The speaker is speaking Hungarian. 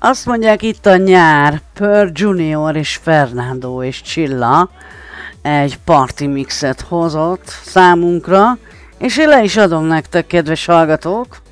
Azt mondják itt a nyár, Pearl Junior és Fernando és Csilla egy party mixet hozott számunkra, és én le is adom nektek, kedves hallgatók.